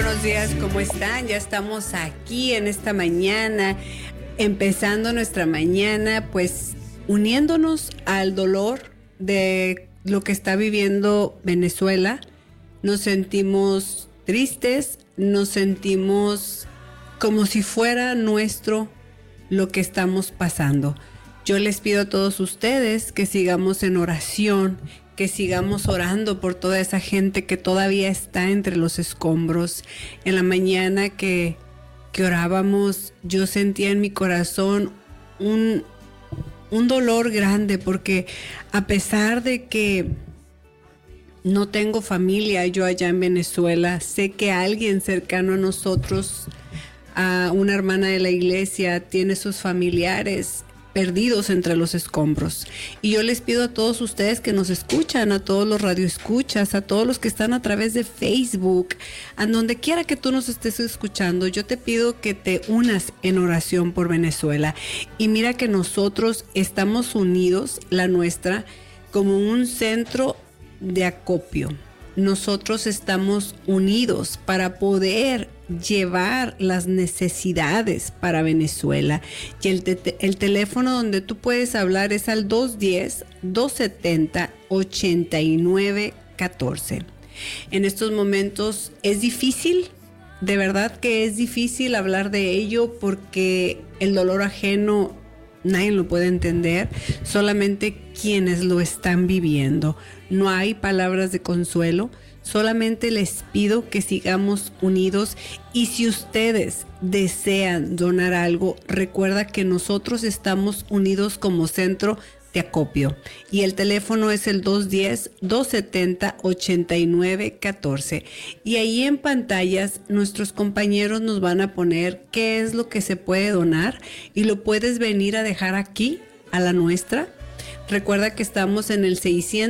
buenos días, ¿cómo están? Ya estamos aquí en esta mañana, empezando nuestra mañana, pues uniéndonos al dolor de lo que está viviendo Venezuela. Nos sentimos tristes, nos sentimos como si fuera nuestro lo que estamos pasando. Yo les pido a todos ustedes que sigamos en oración, que sigamos orando por toda esa gente que todavía está entre los escombros. En la mañana que orábamos, yo sentía en mi corazón un dolor grande, porque a pesar de que no tengo familia yo allá en Venezuela, sé que alguien cercano a nosotros, a una hermana de la iglesia, tiene sus familiares perdidos entre los escombros. Y yo les pido a todos ustedes que nos escuchan, a todos los radioescuchas, a todos los que están a través de Facebook, a donde quiera que tú nos estés escuchando, yo te pido que te unas en oración por Venezuela. Y mira que nosotros estamos unidos, la nuestra, como un centro de acopio. Nosotros estamos unidos para poder llevar las necesidades para Venezuela. Y el teléfono donde tú puedes hablar es al 210-270-8914. En estos momentos es difícil, de verdad que es difícil hablar de ello, porque el dolor ajeno nadie lo puede entender, solamente quienes lo están viviendo. No hay palabras de consuelo, solamente les pido que sigamos unidos. Y si ustedes desean donar algo, recuerda que nosotros estamos unidos como centro de acopio. Y el teléfono es el 210-270-8914. Y ahí en pantallas nuestros compañeros nos van a poner qué es lo que se puede donar, y lo puedes venir a dejar aquí a la nuestra. Recuerda que estamos en el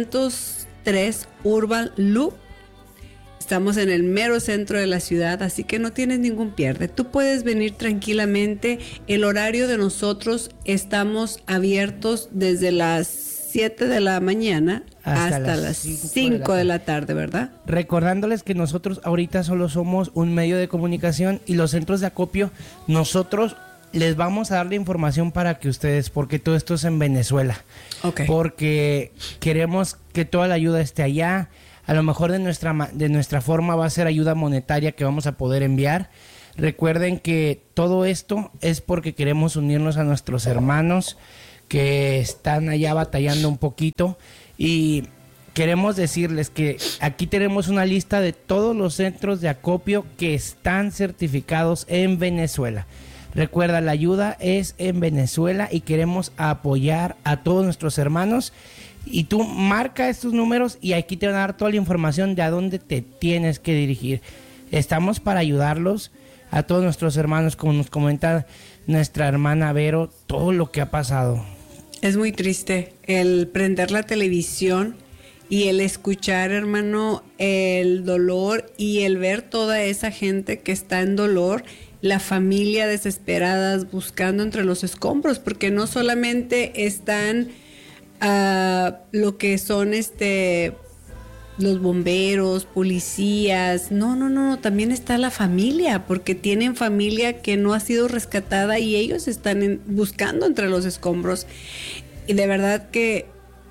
603 Urban Loop. Estamos en el mero centro de la ciudad, así que no tienes ningún pierde. Tú puedes venir tranquilamente. El horario de nosotros, estamos abiertos desde las 7 de la mañana hasta las 5 de la tarde, ¿verdad? Recordándoles que nosotros ahorita solo somos un medio de comunicación, y los centros de acopio, nosotros les vamos a dar la información para que ustedes, porque todo esto es en Venezuela. Okay. Porque queremos que toda la ayuda esté allá. A lo mejor de nuestra forma va a ser ayuda monetaria que vamos a poder enviar. Recuerden que todo esto es porque queremos unirnos a nuestros hermanos que están allá batallando un poquito, y queremos decirles que aquí tenemos una lista de todos los centros de acopio que están certificados en Venezuela. Recuerda, la ayuda es en Venezuela y queremos apoyar a todos nuestros hermanos. Y tú marca estos números y aquí te van a dar toda la información de a dónde te tienes que dirigir. Estamos para ayudarlos a todos nuestros hermanos, como nos comenta nuestra hermana Vero, todo lo que ha pasado. Es muy triste el prender la televisión y el escuchar, hermano, el dolor y el ver toda esa gente que está en dolor, la familia desesperadas buscando entre los escombros, porque no solamente están lo que son los bomberos, policías, no, también está la familia, porque tienen familia que no ha sido rescatada y ellos están buscando entre los escombros. Y de verdad que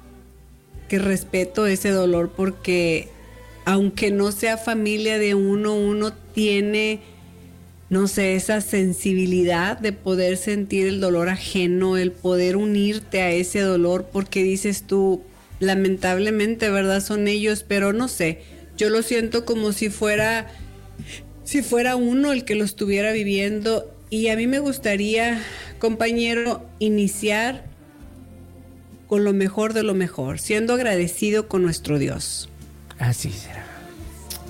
respeto ese dolor, porque aunque no sea familia de uno tiene, no sé, esa sensibilidad de poder sentir el dolor ajeno, el poder unirte a ese dolor, porque dices tú, lamentablemente, ¿verdad? Son ellos, pero no sé, yo lo siento como si fuera uno el que lo estuviera viviendo. Y a mí me gustaría, compañero, iniciar con lo mejor de lo mejor, siendo agradecido con nuestro Dios. Así será.